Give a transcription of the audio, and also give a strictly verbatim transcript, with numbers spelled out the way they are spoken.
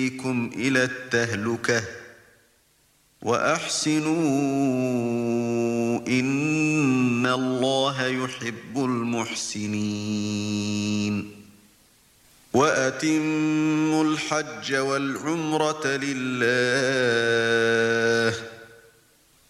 يُرِيكُمْ إِلَى التَّهْلُكَةِ وَأَحْسِنُوا إِنَّ اللَّهَ يُحِبُّ الْمُحْسِنِينَ وَأَتِمُّوا الْحَجَّ وَالْعُمْرَةَ لِلَّهِ